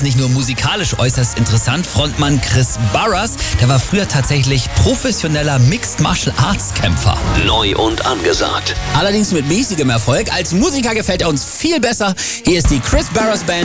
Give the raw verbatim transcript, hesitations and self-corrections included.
nicht nur musikalisch äußerst interessant. Frontmann Chris Barras, der war früher tatsächlich professioneller Mixed Martial Arts Kämpfer. Neu und angesagt. Allerdings mit mäßigem Erfolg. Als Musiker gefällt er uns viel besser. Hier ist die Chris Barras Band.